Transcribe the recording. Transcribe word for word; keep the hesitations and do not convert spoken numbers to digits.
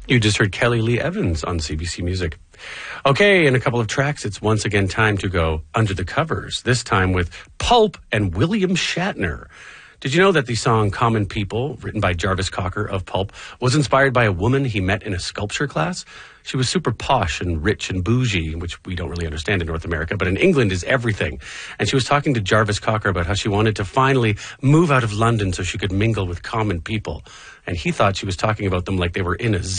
You just heard Kelly Lee Evans on C B C Music. Okay, in a couple of tracks, it's once again time to go under the covers, this time with Pulp and William Shatner. Did you know that the song Common People, written by Jarvis Cocker of Pulp, was inspired by a woman he met in a sculpture class? She was super posh and rich and bougie, which we don't really understand in North America, but in England is everything. And she was talking to Jarvis Cocker about how she wanted to finally move out of London so she could mingle with common people. And he thought she was talking about them like they were in a